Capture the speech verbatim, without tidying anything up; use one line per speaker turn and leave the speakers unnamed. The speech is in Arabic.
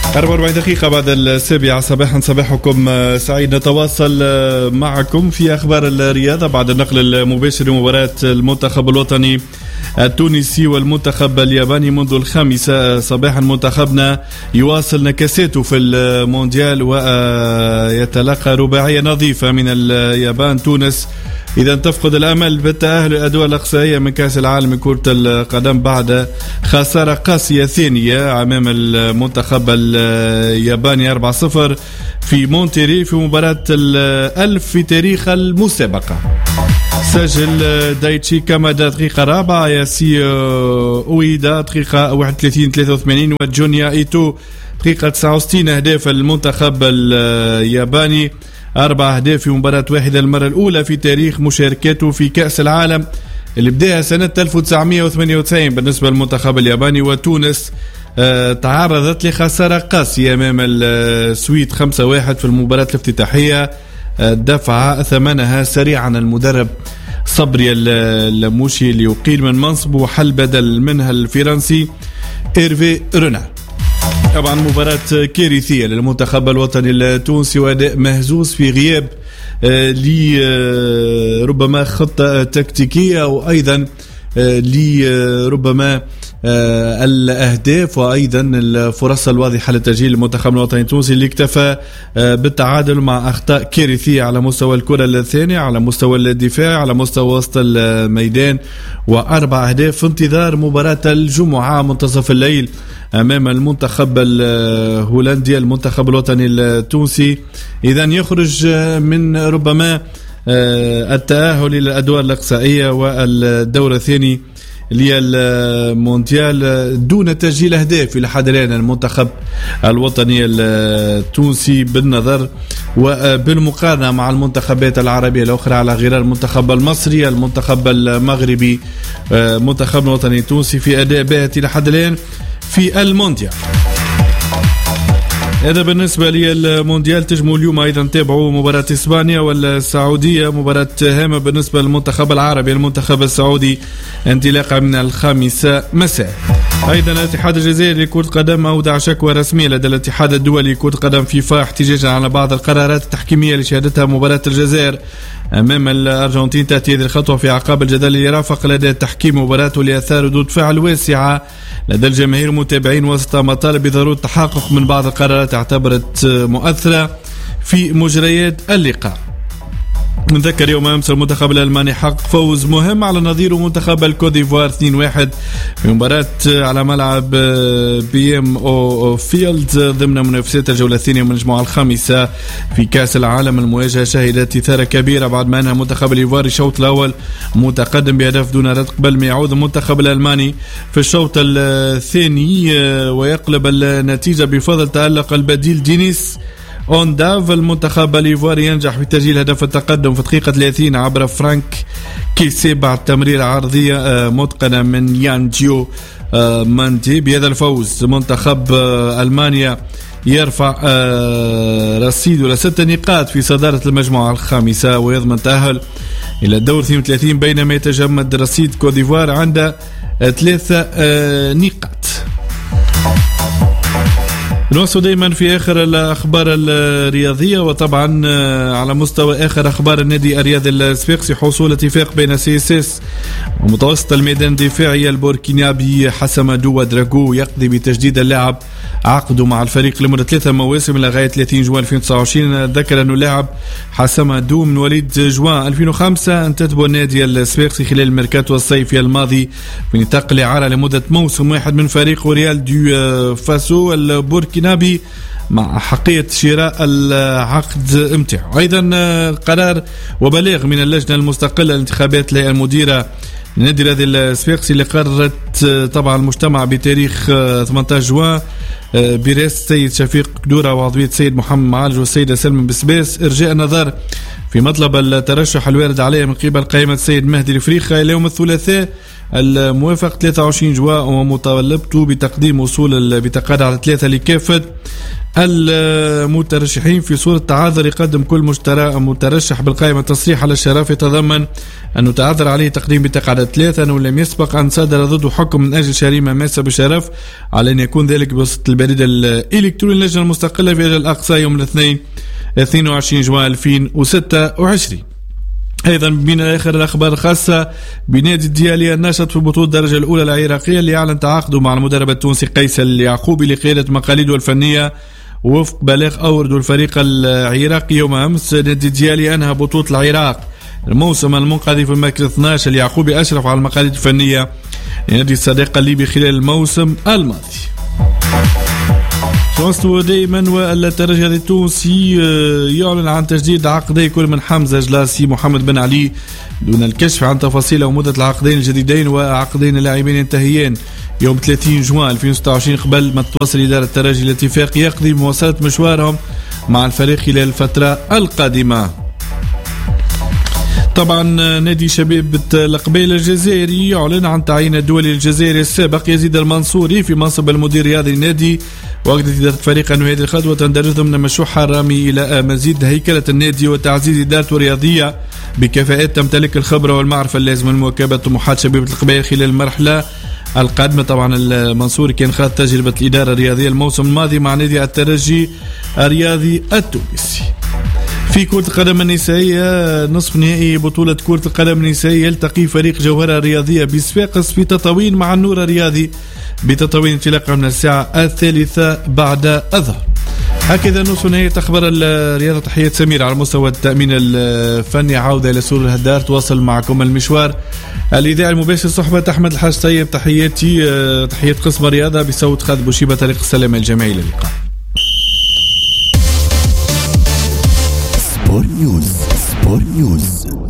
أربعة وأربعين دقيقة بعد السابعة صباحا، صباحكم سعيد. نتواصل معكم في أخبار الرياضة بعد النقل المباشر لمباراة المنتخب الوطني التونسي والمنتخب الياباني منذ الخامسة صباحا. منتخبنا يواصل نكساته في المونديال ويتلقى رباعية نظيفة من اليابان. تونس إذا تفقد الأمل بالتأهل للأدوار الإقصائية من كأس العالم لكرة القدم بعد خسارة قاسية ثانية أمام المنتخب الياباني أربعة صفر في مونتيري في مباراة الألف في تاريخ المسابقة. سجل دايتشي كامادا دقيقة رابعة، ياسي أويدا دقيقة واحد وثلاثين ثلاثة وثمانين، وجونيا إيتو دقيقة تسعة وستين. أهداف المنتخب الياباني أربع أهداف في مباراة واحدة، المرة الأولى في تاريخ مشاركته في كأس العالم اللي بداها سنة ألف وتسعمائة وثمانية وتسعين بالنسبة للمنتخب الياباني. وتونس آه تعرضت لخسارة قاسية أمام السويد خمسة واحد في المباراة الافتتاحية، آه دفع ثمنها سريعا المدرب صبري اللموشي ليقيل من منصبه وحل بدل منها الفرنسي إيرفي رونال. طبعا مباراة كارثية للمنتخب الوطني التونسي وأداء مهزوز في غياب آه لربما خطة تكتيكية وأيضا آه لربما آه الأهداف وأيضا الفرص الواضحة لتسجيل المنتخب الوطني التونسي اللي اكتفى آه بالتعادل مع أخطاء كارثية على مستوى الكرة الثانية، على مستوى الدفاع، على مستوى وسط الميدان، وأربع أهداف في انتظار مباراة الجمعة منتصف الليل أمام المنتخب الهولندي المنتخب الوطني التونسي. إذن يخرج من ربما التأهل إلى الأدوار الإقصائية والدور الثاني للمونديال دون تسجيل أهداف إلى حد الآن المنتخب الوطني التونسي، بالنظر وبالمقارنة مع المنتخبات العربية الأخرى على غرار المنتخب المصري، المنتخب المغربي، منتخب الوطني التونسي في أداء باهت إلى حد الآن في المونديال. هذا بالنسبة للمونديال. تجمعوا اليوم أيضا تابعوا مباراة إسبانيا والسعودية، مباراة هامة بالنسبة للمنتخب العربي المنتخب السعودي انطلاقا من الخامسة مساء. أيضا الاتحاد الجزائري لكرة القدم أودع شكوى رسمية لدى الاتحاد الدولي لكرة القدم فيفا احتجاجا على بعض القرارات التحكيمية اللي شهدتها مباراة الجزائر أمام الأرجنتين. تأتي هذه الخطوة في أعقاب الجدل اللي يرافق لدى التحكيم مباراته لأثار ردود فعل واسعة لدى الجماهير المتابعين وسط مطالب بضرورة التحقق من بعض القرارات اعتبرت مؤثرة في مجريات اللقاء. نذكر يوم أمس المنتخب الألماني حقق فوز مهم على نظيره منتخب الكوديفوار اثنين واحد في مباراة على ملعب بي ام او فيلد ضمن منافسات الجولة الثانية من المجموعة الخامسة في كأس العالم. المواجهة شهدت إثارة كبيرة بعد ما أنهى المنتخب الإيفواري الشوط الأول متقدم بهدف دون رد قبل ما يعود المنتخب الألماني في الشوط الثاني ويقلب النتيجة بفضل تألق البديل دينيس أونداف. المنتخب الإيفواري ينجح في تسجيل هدف التقدم في دقيقة ثلاثين عبر فرانك كيسي بعد تمريرة عرضية متقنة من يانجيو مانتي. بهذا الفوز منتخب ألمانيا يرفع رصيده لست نقاط في صدارة المجموعة الخامسة ويضمن تأهل إلى الدور اثنين وثلاثين، بينما يتجمد رصيد كوديفوار عند ثلاثة نقاط. نوصل دائما في آخر الأخبار الرياضية، وطبعا على مستوى آخر أخبار النادي الرياضي الصفاقسي حصول اتفاق بين سي اس اس ومتوسط الميدان الدفاعي البوركينابي حسمدو ودراغو يقضي بتجديد اللاعب عقده مع الفريق لمدة ثلاثة مواسم لغاية ثلاثين جوان ألفين وتسعة وعشرين. ذكر أنه اللاعب حسمدو من وليد جوان ألفين وخمسة انتدب النادي الصفاقسي خلال الميركاتو الصيفي الماضي بنطاق الإعارة لمدة موسم واحد من فريق ريال دو فاسو البوركينابي مع حقية شراء العقد امتاعه. أيضا قرار وبلاغ من اللجنة المستقلة لانتخابات المديرة لنادي الرياضي الصفاقسي اللي قررت طبعا المجتمع بتاريخ ثمانية عشر جوان برئاسة السيد شفيق قدورة وعضوية السيد محمد معالج والسيدة سلمى بسباس إرجاء النظر في مطلب الترشح الوارد عليه من قبل قائمة السيد مهدي الفريخة اليوم الثلاثاء الموافق ثلاثة وعشرين جوان ومطالبته بتقديم وصول البطاقات على ثلاثة لكافة المترشحين في صورة تعاذر. يقدم كل مترشح بالقائمة تصريح على الشرف يتضمن أنه تعذر عليه تقديم بطاقة ثلاثة، أنه لم يسبق أن صدر ضده حكم من أجل جريمة ماسة بشرف، على أن يكون ذلك بواسطة البريد الإلكتروني. اللجنة المستقلة في أجل أقصى يوم الاثنين اثنين وعشرين جوان ألفين وستة وعشرين. أيضا من آخر الأخبار الخاصة بنادي الديالية الناشط في بطولة الدرجة الأولى العراقية اللي أعلن تعاقده مع المدرب التونسي قيس اليعقوبي لقيادة مقاليده الفنية وفق بلاغ أورد الفريق العراقي يوم أمس. نادي الديالية أنهى بطولة العراق الموسم المنقذي في المركز اثني عشر. اليعقوبي أشرف على المقاليد الفنية لنادي الصديقة الليبي خلال الموسم الماضي. تواصلوا دائما. والترجي التونسي يعلن عن تجديد عقدي كل من حمزة جلاسي محمد بن علي دون الكشف عن تفاصيل ومدة العقدين الجديدين، وعقدين اللاعبين ينتهيان يوم ثلاثين جوان ألفين وستة وعشرين قبل ما توصل إدارة الترجي الاتفاق يقضي بمواصلة مشوارهم مع الفريق خلال الفترة القادمة. طبعا نادي شباب القبيلة الجزائري يعلن عن تعيين الدولي الجزائري السابق يزيد المنصوري في منصب المدير الرياضي للنادي، وأكدت إدارة الفريق أن هذه الخطوة تندرج ضمن مشروع حرامي إلى مزيد هيكلة النادي وتعزيز إدارته الرياضية بكفاءات تمتلك الخبرة والمعرفة اللازمة لمواكبة طموحات شباب القبيلة خلال المرحلة القادمة. طبعا المنصوري كان خاض تجربة الإدارة الرياضية الموسم الماضي مع نادي الترجي الرياضي التونسي. في كرة القدم النسائية نصف نهائي بطولة كرة القدم النسائية يلتقي فريق جوهرة الرياضية بصفاقس في تطاوين مع النور الرياضي بتطاوين انطلاقا من الساعة الثالثة بعد الظهر. هكذا نصف نهاية أخبار الرياضة. تحية سمير على مستوى التأمين الفني. عودة إلى سور الهدار تواصل معكم المشوار الإذاعي المباشر صحبة أحمد الحاج طيب. تحياتي تحية قسم الرياضة بصوت خالد بوشيبة. طريق السلام الجميع إلى اللقاء.
سبور نيوز. سبور نيوز.